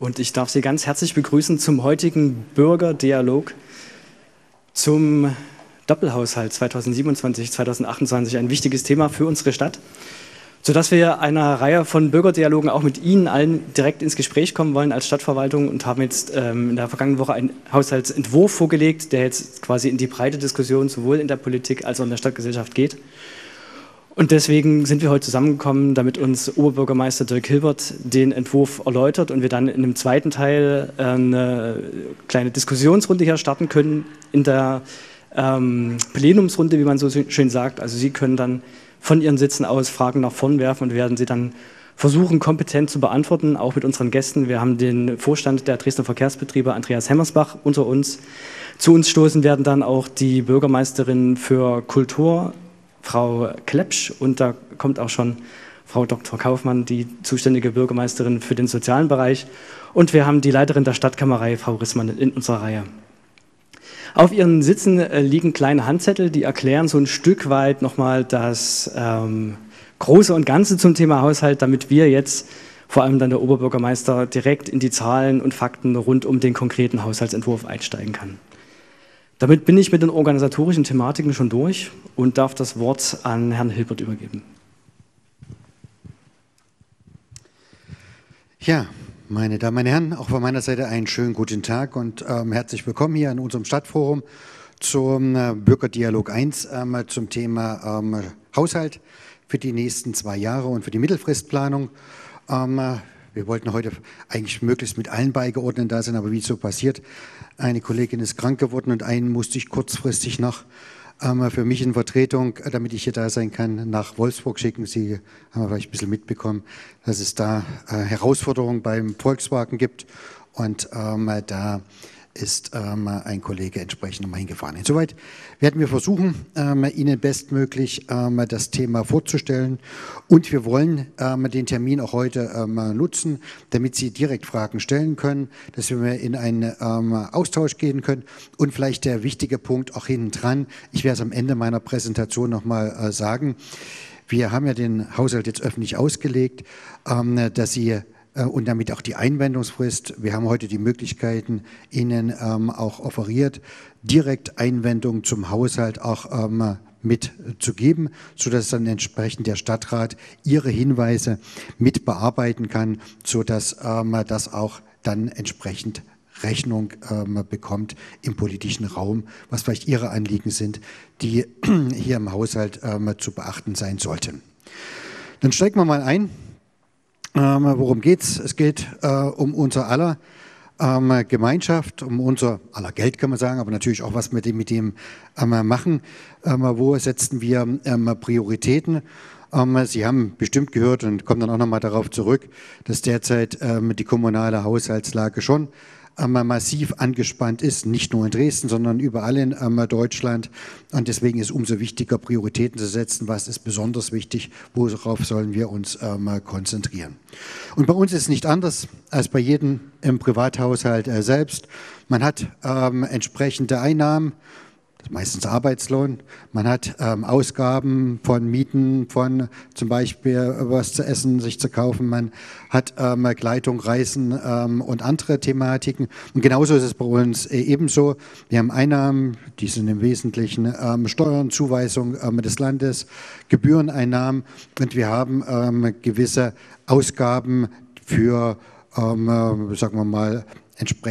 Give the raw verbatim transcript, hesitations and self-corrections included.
Und ich darf Sie ganz herzlich begrüßen zum heutigen Bürgerdialog zum Doppelhaushalt zweitausendsiebenundzwanzig zweitausendachtundzwanzig, ein wichtiges Thema für unsere Stadt, sodass wir einer Reihe von Bürgerdialogen auch mit Ihnen allen direkt ins Gespräch kommen wollen als Stadtverwaltung und haben jetzt ähm, in der vergangenen Woche einen Haushaltsentwurf vorgelegt, der jetzt quasi in die breite Diskussion sowohl in der Politik als auch in der Stadtgesellschaft geht. Und deswegen sind wir heute zusammengekommen, damit uns Oberbürgermeister Dirk Hilbert den Entwurf erläutert und wir dann in einem zweiten Teil eine kleine Diskussionsrunde hier starten können, in der ähm, Plenumsrunde, wie man so schön sagt. Also Sie können dann von Ihren Sitzen aus Fragen nach vorn werfen und wir werden sie dann versuchen, kompetent zu beantworten, auch mit unseren Gästen. Wir haben den Vorstand der Dresdner Verkehrsbetriebe, Andreas Hemmersbach, unter uns. Zu uns stoßen werden dann auch die Bürgermeisterin für Kultur, Frau Klepsch, und da kommt auch schon Frau Doktor Kaufmann, die zuständige Bürgermeisterin für den sozialen Bereich. Und wir haben die Leiterin der Stadtkämmerei, Frau Rissmann, in unserer Reihe. Auf Ihren Sitzen liegen kleine Handzettel, die erklären so ein Stück weit nochmal das ähm, Große und Ganze zum Thema Haushalt, damit wir jetzt, vor allem dann der Oberbürgermeister, direkt in die Zahlen und Fakten rund um den konkreten Haushaltsentwurf einsteigen kann. Damit bin ich mit den organisatorischen Thematiken schon durch und darf das Wort an Herrn Hilbert übergeben. Ja, meine Damen und Herren, auch von meiner Seite einen schönen guten Tag und ähm, herzlich willkommen hier in unserem Stadtforum zum äh, Bürgerdialog eins ähm, zum Thema ähm, Haushalt für die nächsten zwei Jahre und für die Mittelfristplanung. Ähm, Wir wollten heute eigentlich möglichst mit allen Beigeordneten da sein, aber wie es so passiert, eine Kollegin ist krank geworden und einen musste ich kurzfristig noch ähm, für mich in Vertretung, damit ich hier da sein kann, nach Wolfsburg schicken. Sie haben vielleicht ein bisschen mitbekommen, dass es da äh, Herausforderungen beim Volkswagen gibt und ähm, da ist ähm, ein Kollege entsprechend nochmal hingefahren. Insoweit werden wir versuchen, ähm, Ihnen bestmöglich ähm, das Thema vorzustellen und wir wollen ähm, den Termin auch heute ähm, nutzen, damit Sie direkt Fragen stellen können, dass wir in einen ähm, Austausch gehen können und vielleicht der wichtige Punkt auch hinten dran, ich werde es am Ende meiner Präsentation nochmal äh, sagen, wir haben ja den Haushalt jetzt öffentlich ausgelegt, ähm, dass Sie und damit auch die Einwendungsfrist. Wir haben heute die Möglichkeiten Ihnen ähm, auch offeriert, direkt Einwendungen zum Haushalt auch ähm, mitzugeben, sodass dann entsprechend der Stadtrat Ihre Hinweise mit bearbeiten kann, sodass ähm, das auch dann entsprechend Rechnung ähm, bekommt im politischen Raum, was vielleicht Ihre Anliegen sind, die hier im Haushalt ähm, zu beachten sein sollten. Dann steigen wir mal ein. Ähm, worum geht's? Es geht äh, um unser aller ähm, Gemeinschaft, um unser aller Geld, kann man sagen, aber natürlich auch, was wir mit dem, mit dem ähm, machen. Ähm, wo setzen wir ähm, Prioritäten? Ähm, Sie haben bestimmt gehört und kommen dann auch nochmal darauf zurück, dass derzeit ähm, die kommunale Haushaltslage schon ähm, massiv angespannt ist, nicht nur in Dresden, sondern überall in ähm, Deutschland. Und deswegen ist es umso wichtiger, Prioritäten zu setzen. Was ist besonders wichtig? Worauf sollen wir uns ähm, konzentrieren? Und bei uns ist es nicht anders als bei jedem im Privathaushalt äh, selbst. Man hat ähm, entsprechende Einnahmen, meistens Arbeitslohn. Man hat ähm, Ausgaben von Mieten, von zum Beispiel was zu essen, sich zu kaufen. Man hat ähm, Kleidung, Reisen ähm, und andere Thematiken. Und genauso ist es bei uns äh, ebenso. Wir haben Einnahmen, die sind im Wesentlichen ähm, Steuern, Zuweisung ähm, des Landes, Gebühreneinnahmen. Und wir haben ähm, gewisse Ausgaben für, ähm, sagen wir mal, entsprechend